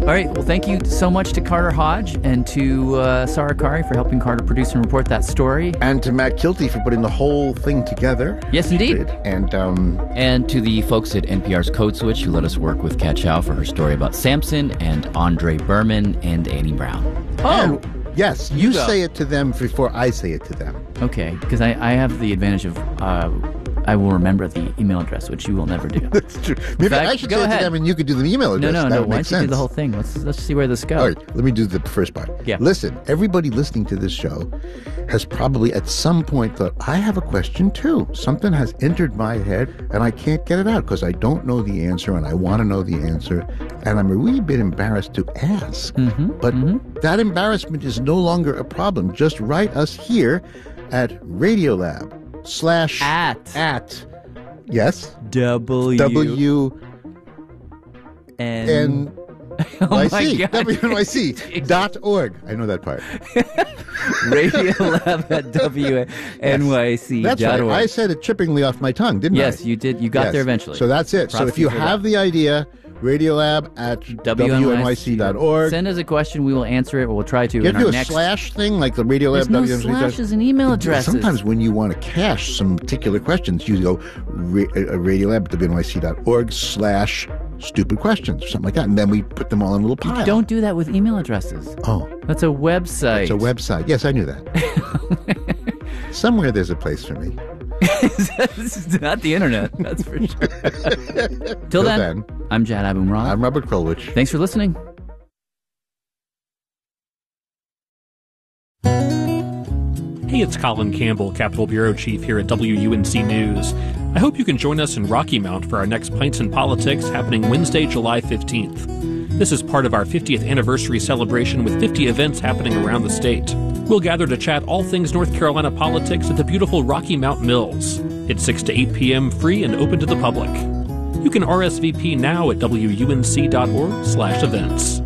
All right. Well, thank you so much to Carter Hodge and to Sarah Kari for helping Carter produce and report that story. And to Matt Kilty for putting the whole thing together. Yes, indeed. And to the folks at NPR's Code Switch who let us work with Kat Chow for her story about Samson, and Andre Berman and Annie Brown. Oh, yes, you say it to them before I say it to them. Okay, because I have the advantage of I will remember the email address, which you will never do. That's true. Maybe I should say it to them and you could do the email address. No. That Why don't you do the whole thing? Let's see where this goes. All right, let me do the first part. Yeah. Listen, everybody listening to this show has probably at some point thought, I have a question too. Something has entered my head and I can't get it out because I don't know the answer and I want to know the answer. And I'm a wee bit embarrassed to ask. But that embarrassment is no longer a problem. Just write us here at Radiolab / at yes WNYC WNYC.org. I know that part. Radiolab at WNYC.org. That's right. I said it chippingly off my tongue, didn't I? Yes, you did. You got there eventually. So that's it. So if you have the idea, Radiolab at WNYC.org. Send us a question. We will answer it. Or we'll try to. Give you a slash thing like the Radiolab. There's no slashes in email addresses. Sometimes when you want to cache some particular questions, you go Radiolab at WNYC.org / stupid questions or something like that. And then we put them all in a little pile. You don't do that with email addresses. Oh. That's a website. It's a website. Yes, I knew that. Somewhere there's a place for me. This is not the internet, that's for sure. Till then, I'm Jad Abumrad. I'm Robert Krulwich. Thanks for listening. Hey, it's Colin Campbell, Capitol Bureau Chief here at WUNC News. I hope you can join us in Rocky Mount for our next Pints and Politics happening Wednesday, July 15th. This is part of our 50th anniversary celebration with 50 events happening around the state. We'll gather to chat all things North Carolina politics at the beautiful Rocky Mount Mills. It's 6 to 8 p.m., free and open to the public. You can RSVP now at WUNC.org/events.